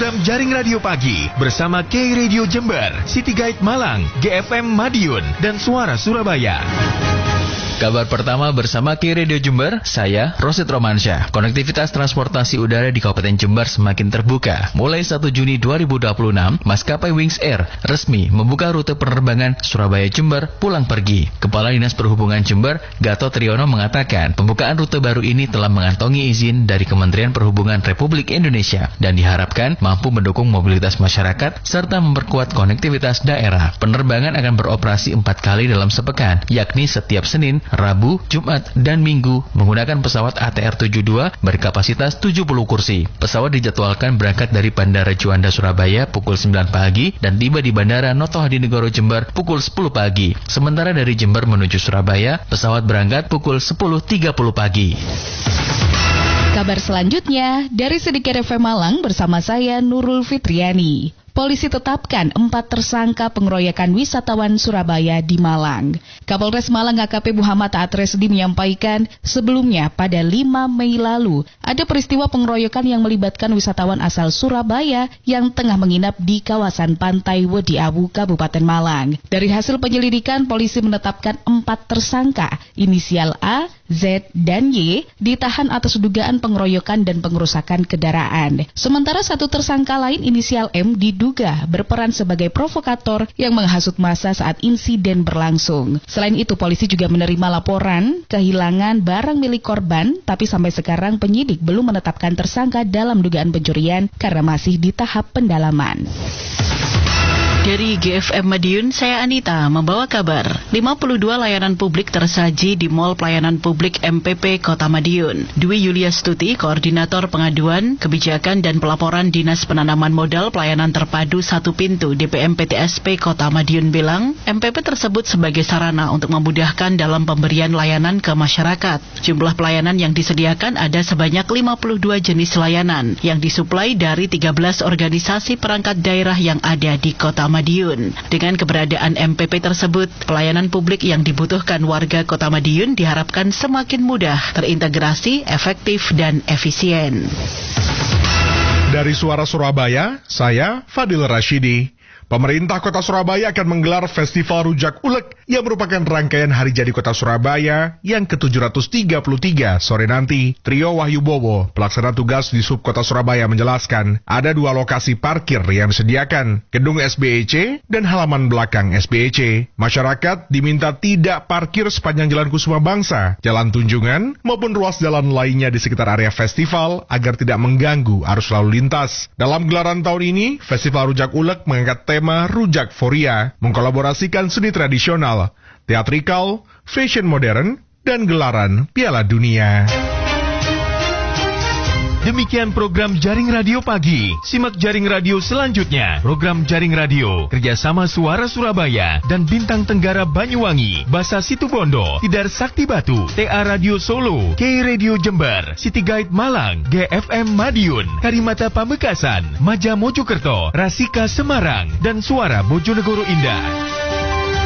program Jaring Radio Pagi bersama K Radio Jember, City Guide Malang, GFM Madiun, dan Suara Surabaya. Kabar pertama bersama K Radio Jember, saya Rosid Romansyah. Konektivitas transportasi udara di Kabupaten Jember semakin terbuka. Mulai 1 Juni 2026, maskapai Wings Air resmi membuka rute penerbangan Surabaya-Jember pulang pergi. Kepala Dinas Perhubungan Jember, Gatot Triyono mengatakan, pembukaan rute baru ini telah mengantongi izin dari Kementerian Perhubungan Republik Indonesia dan diharapkan mampu mendukung mobilitas masyarakat serta memperkuat konektivitas daerah. Penerbangan akan beroperasi 4 kali dalam sepekan, yakni setiap Senin, Rabu, Jumat, dan Minggu menggunakan pesawat ATR-72 berkapasitas 70 kursi. Pesawat dijadwalkan berangkat dari Bandara Juanda Surabaya pukul 9 pagi dan tiba di Bandara Noto Hadinegoro Jember pukul 10 pagi. Sementara dari Jember menuju Surabaya, pesawat berangkat pukul 10.30 pagi. Kabar selanjutnya dari Sedikit FM Malang bersama saya Nurul Fitriani. Polisi tetapkan 4 tersangka pengeroyokan wisatawan Surabaya di Malang. Kapolres Malang AKP Muhammad Taat Resdi menyampaikan sebelumnya pada 5 Mei lalu ada peristiwa pengeroyokan yang melibatkan wisatawan asal Surabaya yang tengah menginap di kawasan Pantai Wedi Awu, Kabupaten Malang. Dari hasil penyelidikan, polisi menetapkan 4 tersangka inisial A, Z, dan Y ditahan atas dugaan pengeroyokan dan pengerusakan kendaraan. Sementara 1 tersangka lain inisial M diduga berperan sebagai provokator yang menghasut massa saat insiden berlangsung. Selain itu, polisi juga menerima laporan kehilangan barang milik korban, tapi sampai sekarang penyidik belum menetapkan tersangka dalam dugaan pencurian karena masih di tahap pendalaman. Dari GFM Madiun, saya Anita membawa kabar. 52 layanan publik tersaji di Mall Pelayanan Publik MPP Kota Madiun. Dwi Yuliastuti, Koordinator Pengaduan, Kebijakan dan Pelaporan Dinas Penanaman Modal Pelayanan Terpadu 1 Pintu DPMPTSP Kota Madiun bilang, MPP tersebut sebagai sarana untuk memudahkan dalam pemberian layanan ke masyarakat. Jumlah pelayanan yang disediakan ada sebanyak 52 jenis layanan yang disuplai dari 13 organisasi perangkat daerah yang ada di Kota Madiun. Dengan keberadaan MPP tersebut, pelayanan publik yang dibutuhkan warga Kota Madiun diharapkan semakin mudah, terintegrasi, efektif, dan efisien. Dari Suara Surabaya, saya Fadil Rashidi. Pemerintah Kota Surabaya akan menggelar Festival Rujak Ulek yang merupakan rangkaian Hari Jadi Kota Surabaya yang ke-733 sore nanti. Trio Wahyu Bowo, pelaksana tugas di Sub Kota Surabaya, menjelaskan ada 2 lokasi parkir yang disediakan, gedung SBEC dan halaman belakang SBEC. Masyarakat diminta tidak parkir sepanjang Jalan Kusuma Bangsa, Jalan Tunjungan, maupun ruas jalan lainnya di sekitar area festival agar tidak mengganggu arus lalu lintas. Dalam gelaran tahun ini, Festival Rujak Ulek mengangkat tema Rujak Foria, mengkolaborasikan seni tradisional, teatrikal, fashion modern, dan gelaran Piala Dunia. Demikian program Jaring Radio Pagi. Simak Jaring Radio selanjutnya. Program Jaring Radio kerjasama Suara Surabaya dan Bintang Tenggara Banyuwangi, Basa Situbondo, Tidar Sakti Batu, TA Radio Solo, K Radio Jember, City Guide Malang, GFM Madiun, Karimata Pamekasan, Maja Mojokerto, Rasika Semarang, dan Suara Bojonegoro Indah.